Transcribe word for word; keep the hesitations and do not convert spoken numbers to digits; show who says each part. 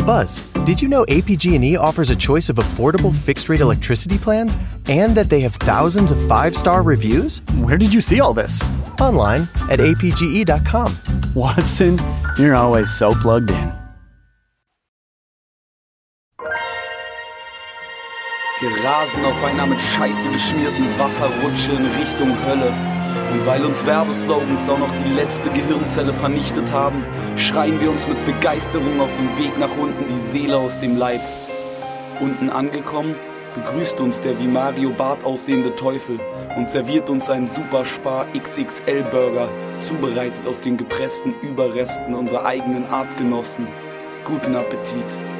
Speaker 1: Buzz, did you know A P G and E offers a choice of affordable fixed-rate electricity plans and that they have thousands of five-star reviews?
Speaker 2: Where did you see all this?
Speaker 1: Online at A P G E dot com.
Speaker 2: Watson, you're always so plugged in.
Speaker 3: Wir rasen auf einer mit Scheiße geschmierten Wasserrutsche in Richtung Hölle. Und weil uns Werbeslogans auch noch die letzte Gehirnzelle vernichtet haben, schreien wir uns mit Begeisterung auf dem Weg nach unten die Seele aus dem Leib. Unten angekommen, begrüßt uns der wie Mario Barth aussehende Teufel und serviert uns einen Superspar X X L-Burger, zubereitet aus den gepressten Überresten unserer eigenen Artgenossen. Guten Appetit!